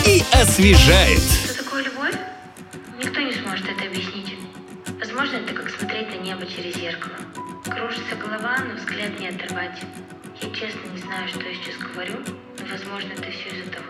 и освежает. Что такое любовь? Никто не сможет это объяснить. Возможно, это как смотреть на небо через зеркало. Кружится голова, но взгляд не оторвать. Я честно не знаю, что я сейчас говорю, но, возможно, это все из-за того,